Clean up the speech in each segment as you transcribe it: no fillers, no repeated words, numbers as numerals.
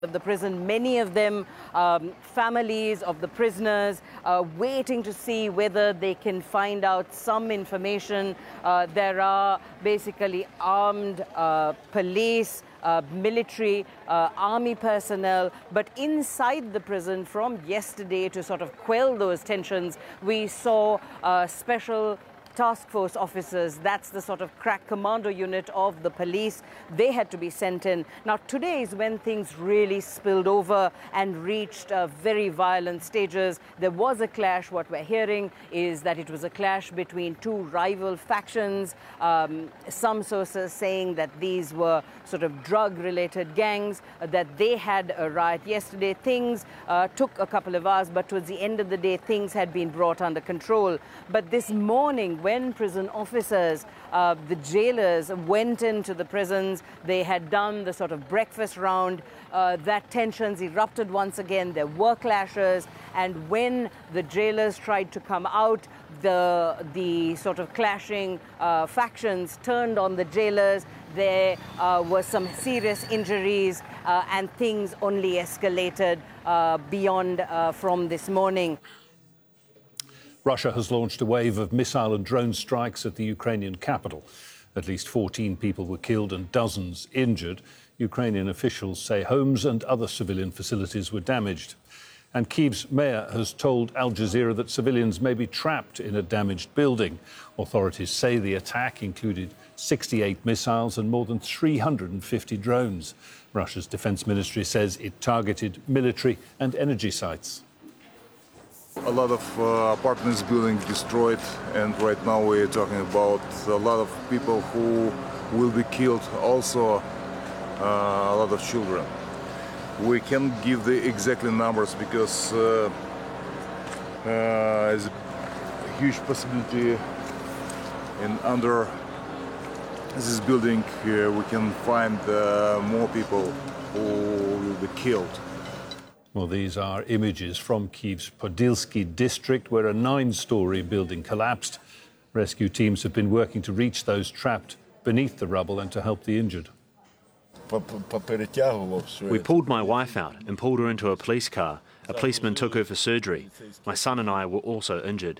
of the prison, many of them families of the prisoners, waiting to see whether they can find out some information. There are basically armed police, military, army personnel, but inside the prison from yesterday, to sort of quell those tensions, we saw special task force officers. That's the sort of crack commando unit of the police. They had to be sent in. Now, today is when things really spilled over and reached very violent stages. There was a clash. What we're hearing is that it was a clash between two rival factions. Some sources saying that these were sort of drug-related gangs, that they had a riot yesterday. Things took a couple of hours, but towards the end of the day, things had been brought under control. But this morning, when prison officers, the jailers, went into the prisons, they had done the sort of breakfast round, that tensions erupted once again. There were clashes, and when the jailers tried to come out, the sort of clashing factions turned on the jailers. There were some serious injuries, and things only escalated beyond from this morning. Russia has launched a wave of missile and drone strikes at the Ukrainian capital. At least 14 people were killed and dozens injured. Ukrainian officials say homes and other civilian facilities were damaged. And Kyiv's mayor has told Al Jazeera that civilians may be trapped in a damaged building. Authorities say the attack included 68 missiles and more than 350 drones. Russia's defense ministry says it targeted military and energy sites. A lot of apartments buildings destroyed, and right now we're talking about a lot of people who will be killed, also a lot of children. We can't give the exact numbers because there's a huge possibility under this building we can find more people who will be killed. Well, these are images from Kyiv's Podilsky district, where a 9-story building collapsed. Rescue teams have been working to reach those trapped beneath the rubble and to help the injured. We pulled my wife out and pulled her into a police car. A policeman took her for surgery. My son and I were also injured.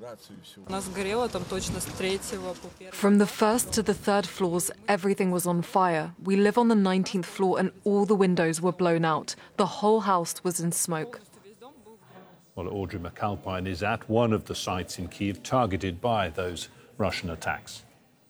From the first to the third floors, everything was on fire. We live on the 19th floor and all the windows were blown out. The whole house was in smoke. Well, Audrey McAlpine is at one of the sites in Kyiv targeted by those Russian attacks.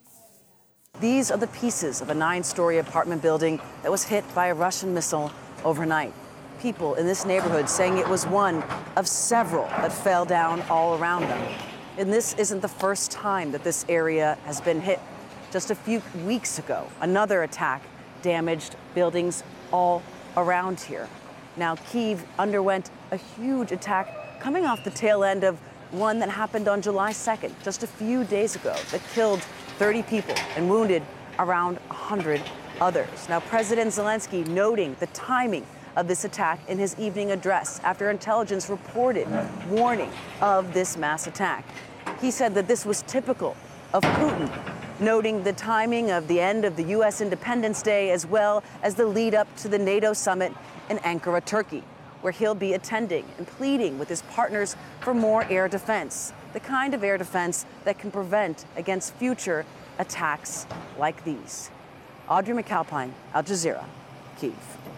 These are the pieces of a 9-story apartment building that was hit by a Russian missile overnight. People in this neighborhood saying it was one of several that fell down all around them. And this isn't the first time that this area has been hit. Just a few weeks ago, another attack damaged buildings all around here. Now, Kyiv underwent a huge attack coming off the tail end of one that happened on July 2nd, just a few days ago, that killed 30 people and wounded around 100 others. Now, President Zelensky noting the timing of this attack in his evening address after intelligence reported warning of this mass attack. He said that this was typical of Putin, noting the timing of the end of the U.S. Independence Day as well as the lead up to the NATO summit in Ankara, Turkey, where he'll be attending and pleading with his partners for more air defense, the kind of air defense that can prevent against future attacks like these. Audrey McAlpine, Al Jazeera, Kyiv.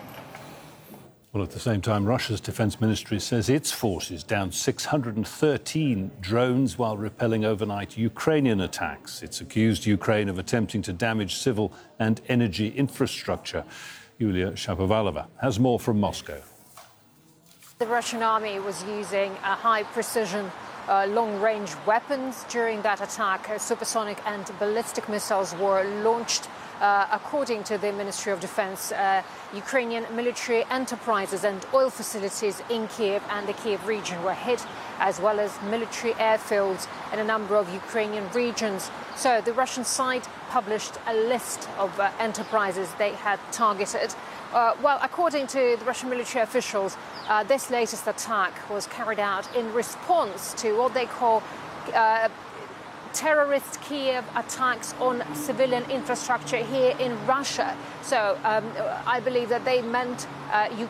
Well, at the same time, Russia's defense ministry says its forces downed 613 drones while repelling overnight Ukrainian attacks. It's accused Ukraine of attempting to damage civil and energy infrastructure. Yulia Shapovalova has more from Moscow. The Russian army was using high-precision, long-range weapons during that attack. Supersonic and ballistic missiles were launched. According to the Ministry of Defense, Ukrainian military enterprises and oil facilities in Kyiv and the Kyiv region were hit, as well as military airfields in a number of Ukrainian regions. So the Russian side published a list of enterprises they had targeted. Well, according to the Russian military officials, this latest attack was carried out in response to what they call terrorist Kiev attacks on civilian infrastructure here in Russia. So I believe that they meant